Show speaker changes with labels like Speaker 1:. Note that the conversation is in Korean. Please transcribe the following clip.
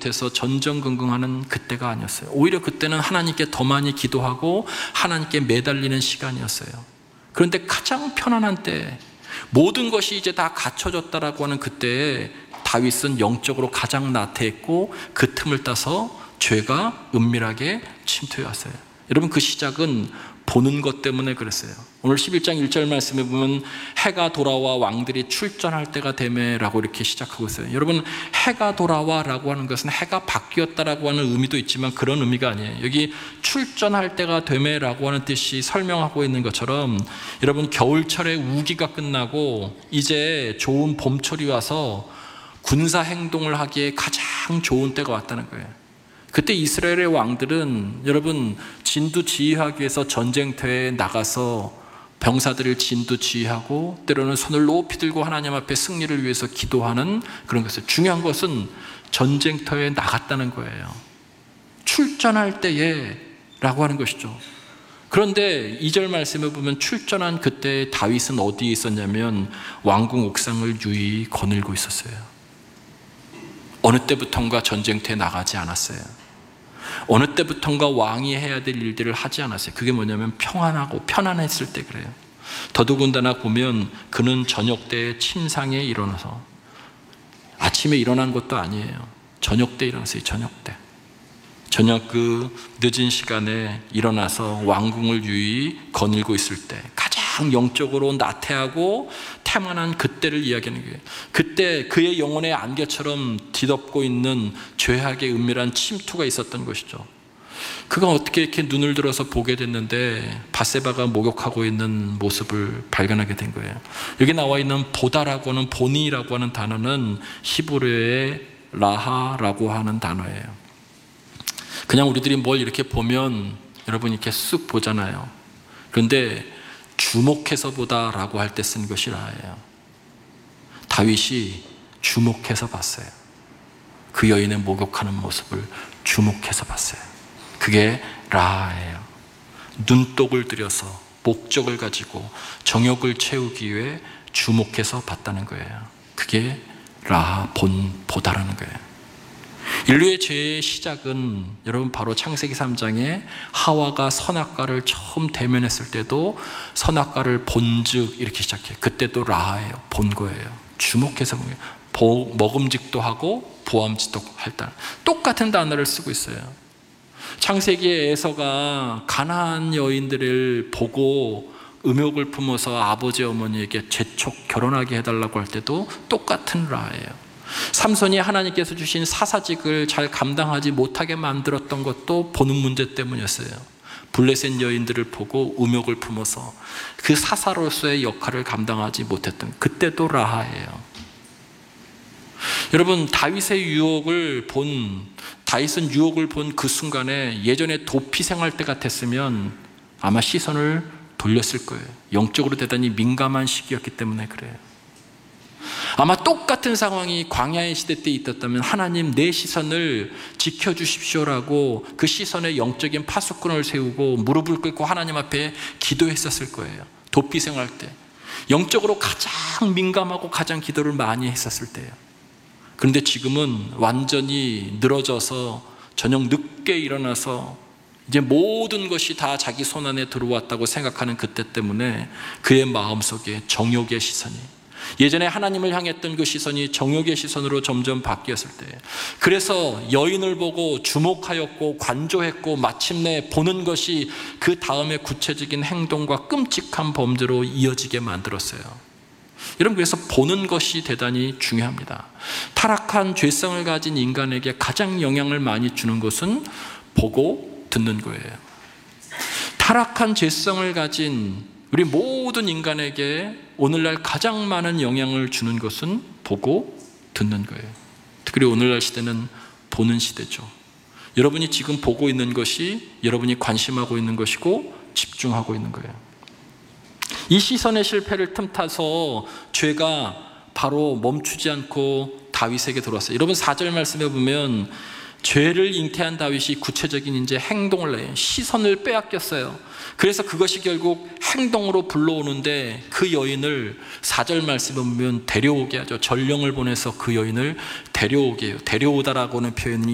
Speaker 1: 못해서 전전긍긍하는 그때가 아니었어요. 오히려 그때는 하나님께 더 많이 기도하고 하나님께 매달리는 시간이었어요. 그런데 가장 편안한 때, 모든 것이 이제 다 갖춰졌다라고 하는 그때에 다윗은 영적으로 가장 나태했고 그 틈을 따서 죄가 은밀하게 침투해 왔어요. 여러분, 그 시작은 보는 것 때문에 그랬어요. 오늘 11장 1절 말씀에 보면 해가 돌아와 왕들이 출전할 때가 되매라고 이렇게 시작하고 있어요. 여러분, 해가 돌아와라고 하는 것은 해가 바뀌었다라고 하는 의미도 있지만 그런 의미가 아니에요. 여기 출전할 때가 되매라고 하는 뜻이 설명하고 있는 것처럼 여러분, 겨울철에 우기가 끝나고 이제 좋은 봄철이 와서 군사 행동을 하기에 가장 좋은 때가 왔다는 거예요. 그때 이스라엘의 왕들은 여러분, 진두지휘하기 위해서 전쟁터에 나가서 병사들을 진두지휘하고 때로는 손을 높이 들고 하나님 앞에 승리를 위해서 기도하는 그런 것을, 중요한 것은 전쟁터에 나갔다는 거예요. 출전할 때에 라고 하는 것이죠. 그런데 2절 말씀에 보면 출전한 그때 다윗은 어디에 있었냐면 왕궁 옥상을 유유히 거닐고 있었어요. 어느 때부턴가 전쟁터에 나가지 않았어요. 어느 때부턴가 왕이 해야 될 일들을 하지 않았어요. 그게 뭐냐면 평안하고 편안했을 때 그래요. 더더군다나 보면 그는 저녁 때 침상에 일어나서, 아침에 일어난 것도 아니에요. 저녁 때 일어났어요. 저녁 그 늦은 시간에 일어나서 왕궁을 유유히 거닐고 있을 때 가장 영적으로 나태하고 태만한 그때를 이야기하는 거예요. 그때 그의 영혼의 안개처럼 뒤덮고 있는 죄악의 은밀한 침투가 있었던 것이죠. 그가 어떻게 이렇게 눈을 들어서 보게 됐는데 밧세바가 목욕하고 있는 모습을 발견하게 된 거예요. 여기 나와 있는 보다라고 하는, 보니라고 하는 단어는 히브리어의 라하라고 하는 단어예요. 그냥 우리들이 뭘 이렇게 보면 여러분 이렇게 쓱 보잖아요. 그런데 주목해서 보다라고 할 때 쓴 것이 라예요. 다윗이 주목해서 봤어요. 그 여인의 목욕하는 모습을 주목해서 봤어요. 그게 라예요. 눈독을 들여서 목적을 가지고 정욕을 채우기 위해 주목해서 봤다는 거예요. 그게 라, 보다라는 거예요. 인류의 죄의 시작은 여러분 바로 창세기 3장에 하와가 선악과를 처음 대면했을 때도 선악과를 본즉 이렇게 시작해요. 그때도 라예요. 본 거예요. 주목해서 본 거예요. 먹음직도 하고 보암직도 할 때 똑같은 단어를 쓰고 있어요. 창세기에 에서가 가나안 여인들을 보고 음욕을 품어서 아버지 어머니에게 재촉 결혼하게 해달라고 할 때도 똑같은 라예요. 삼손이 하나님께서 주신 사사직을 잘 감당하지 못하게 만들었던 것도 보는 문제 때문이었어요. 블레셋 여인들을 보고 음욕을 품어서 그 사사로서의 역할을 감당하지 못했던, 그때도 라하예요. 여러분, 다윗은 유혹을 본 그 순간에 예전에 도피 생활 때 같았으면 아마 시선을 돌렸을 거예요. 영적으로 대단히 민감한 시기였기 때문에 그래요. 아마 똑같은 상황이 광야의 시대 때 있었다면 하나님 내 시선을 지켜주십시오라고 그 시선에 영적인 파수꾼을 세우고 무릎을 꿇고 하나님 앞에 기도했었을 거예요. 도피 생활 때 영적으로 가장 민감하고 가장 기도를 많이 했었을 때예요. 그런데 지금은 완전히 늘어져서 저녁 늦게 일어나서 이제 모든 것이 다 자기 손안에 들어왔다고 생각하는 그때 때문에 그의 마음속에 정욕의 시선이, 예전에 하나님을 향했던 그 시선이 정욕의 시선으로 점점 바뀌었을 때, 그래서 여인을 보고 주목하였고 관조했고 마침내 보는 것이 그 다음에 구체적인 행동과 끔찍한 범죄로 이어지게 만들었어요. 여러분, 그래서 보는 것이 대단히 중요합니다. 타락한 죄성을 가진 인간에게 가장 영향을 많이 주는 것은 보고 듣는 거예요. 타락한 죄성을 가진 우리 모든 인간에게 오늘날 가장 많은 영향을 주는 것은 보고 듣는 거예요. 특히 오늘날 시대는 보는 시대죠. 여러분이 지금 보고 있는 것이 여러분이 관심하고 있는 것이고 집중하고 있는 거예요. 이 시선의 실패를 틈타서 죄가 바로 멈추지 않고 다윗에게 들어왔어요. 여러분 4절 말씀에 보면 죄를 잉태한 다윗이 구체적인 이제 행동을 해요. 시선을 빼앗겼어요. 그래서 그것이 결국 행동으로 불러오는데 그 여인을 4절 말씀에 보면 데려오게 하죠. 전령을 보내서 그 여인을 데려오게 해요. 데려오다라고 하는 표현이